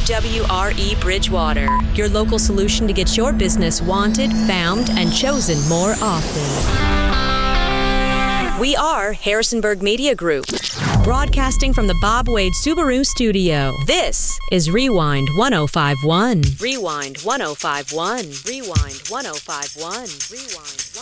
WWRE Bridgewater, your local solution to get your business wanted, found, and chosen more often. We are Harrisonburg Media Group, broadcasting from the Bob Wade Subaru studio. This is Rewind 1051. Rewind 1051. Rewind 1051. Rewind.